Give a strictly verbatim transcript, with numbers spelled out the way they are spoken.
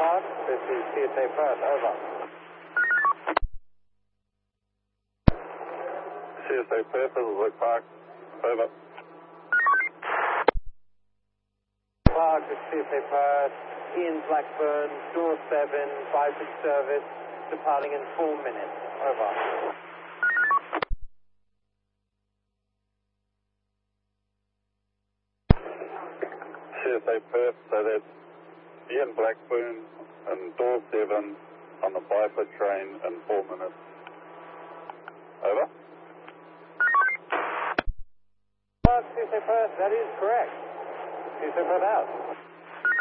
Park. This is C S A Perth, over. C S A Perth, this is Wick Park, over. Park, this is C S A Perth, Ian Blackburn, door seven, five six service, departing in four minutes, over. C S A Perth, so that's Ian Blackburn and door seven on the Viper train in four minutes. Over. Park, C S A Perth, that is correct. C S A Perth out.